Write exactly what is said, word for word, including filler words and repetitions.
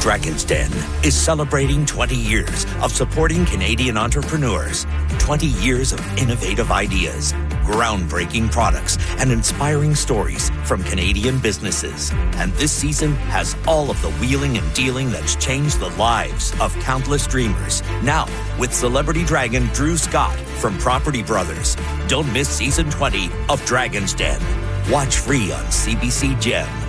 Dragon's Den is celebrating twenty years of supporting Canadian entrepreneurs, twenty years of innovative ideas, groundbreaking products, and inspiring stories from Canadian businesses. And this season has all of the wheeling and dealing that's changed the lives of countless dreamers. Now, with celebrity dragon Drew Scott from Property Brothers. Don't miss season twenty of Dragon's Den. Watch free on C B C Gem.